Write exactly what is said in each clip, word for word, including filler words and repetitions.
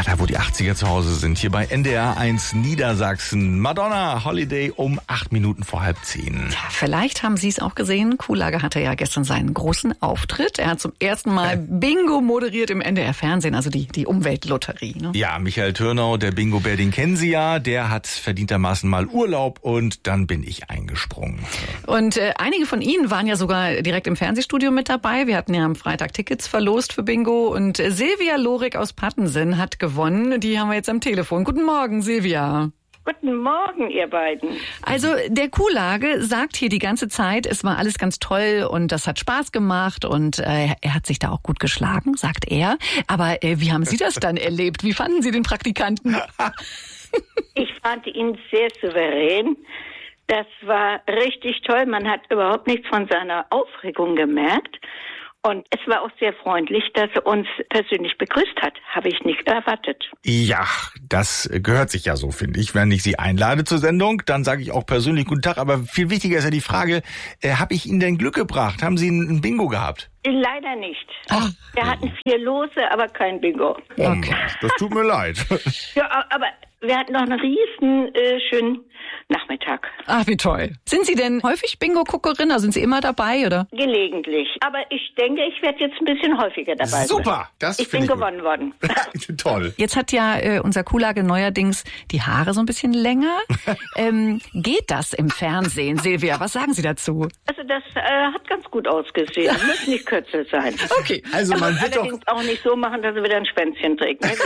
da wo die achtziger zu Hause sind, hier bei N D R eins Niedersachsen. Madonna, Holiday um acht Minuten vor halb zehn. Ja, vielleicht haben Sie es auch gesehen. Kuhlage hatte ja gestern seinen großen Auftritt. Er hat zum ersten Mal Bingo moderiert im N D R-Fernsehen, also die, die Umweltlotterie. Ne? Ja, Michael Türnau, der Bingo-Bär, den kennen Sie ja. Der hat verdientermaßen mal Urlaub und dann bin ich eingesprungen. Und äh, einige von Ihnen waren ja sogar direkt im Fernsehstudio mit dabei. Wir hatten ja am Freitag Tickets verlost für Bingo und äh, Silvia Lorik aus Pattensen hat gewonnen. Die haben wir jetzt am Telefon. Guten Morgen, Silvia. Guten Morgen, ihr beiden. Also der Kuhlage sagt hier die ganze Zeit, es war alles ganz toll und das hat Spaß gemacht und äh, er hat sich da auch gut geschlagen, sagt er. Aber äh, wie haben Sie das dann erlebt? Wie fanden Sie den Praktikanten? Ich fand ihn sehr souverän. Das war richtig toll. Man hat überhaupt nichts von seiner Aufregung gemerkt. Und es war auch sehr freundlich, dass er uns persönlich begrüßt hat. Habe ich nicht erwartet. Ja, das gehört sich ja so, finde ich. Wenn ich Sie einlade zur Sendung, dann sage ich auch persönlich guten Tag. Aber viel wichtiger ist ja die Frage, äh, habe ich Ihnen denn Glück gebracht? Haben Sie ein Bingo gehabt? Leider nicht. Ach. Wir hatten vier Lose, aber kein Bingo. Okay. Das tut mir leid. Ja, aber wir hatten noch einen riesen äh, schönen Nachmittag. Ach, wie toll. Sind Sie denn häufig Bingo-Guckerin? Also sind Sie immer dabei, oder? Gelegentlich. Aber ich denke, ich werde jetzt ein bisschen häufiger dabei sein. Super, das Ich finde bin ich gut. gewonnen worden. Toll. Jetzt hat ja äh, unser Kuhlage neuerdings die Haare so ein bisschen länger. ähm, geht das im Fernsehen, Silvia? Was sagen Sie dazu? Also das äh, hat ganz gut ausgesehen. Muss nicht kürzer sein. Okay. Also man Aber wird doch... allerdings auch nicht so machen, dass er wieder ein Schwänzchen trägt. Ne?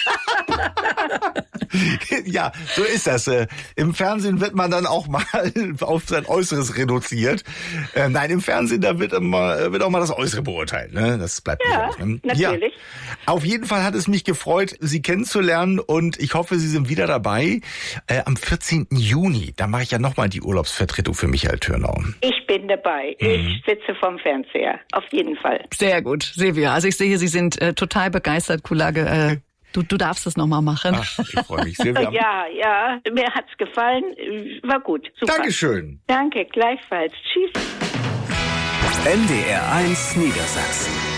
Ja, so ist das. Äh, Im Fernsehen wird man dann auch mal auf sein Äußeres reduziert. Äh, nein, im Fernsehen, da wird, immer, wird auch mal das Äußere beurteilt. Ne? Das bleibt Ja, nicht aus, ne? natürlich. Ja. Auf jeden Fall hat es mich gefreut, Sie kennenzulernen und ich hoffe, Sie sind wieder dabei. Äh, am vierzehnten Juni, da mache ich ja nochmal die Urlaubsvertretung für Michael Türnau. Ich bin dabei. Mhm. Ich sitze vom Fernseher. Auf jeden Fall. Sehr gut, Silvia. Also ich sehe, Sie sind äh, total begeistert, Kuhlage. Äh, du, du darfst es nochmal machen. Ach, ich freue mich. Silvia. Ja, ja. Mir hat's gefallen. War gut. Super. Dankeschön. Danke, gleichfalls. Tschüss. N D R eins Niedersachsen.